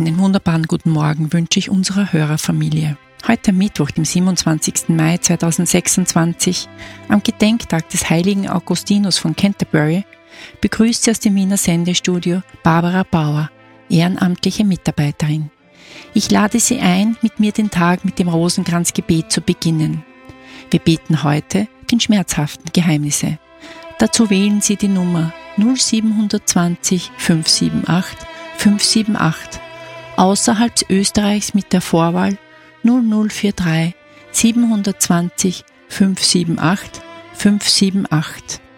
Einen wunderbaren guten Morgen wünsche ich unserer Hörerfamilie. Heute am Mittwoch, dem 27. Mai 2026, am Gedenktag des heiligen Augustinus von Canterbury, begrüßt Sie aus dem Wiener Sendestudio Barbara Bauer, ehrenamtliche Mitarbeiterin. Ich lade Sie ein, mit mir den Tag mit dem Rosenkranzgebet zu beginnen. Wir beten heute den schmerzhaften Geheimnisse. Dazu wählen Sie die Nummer 0720 578 578 außerhalb Österreichs mit der Vorwahl 0043 720 578 578.